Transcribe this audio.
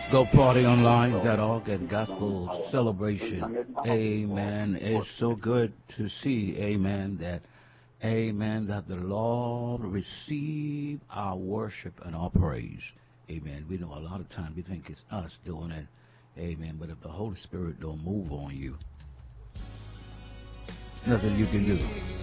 Go partyonline.org and gospel celebration. Amen. It's so good to see, amen, that the Lord receive our worship and our praise. Amen. We know a lot of times we think it's us doing it. Amen. But if the Holy Spirit don't move on you, there's nothing you can do.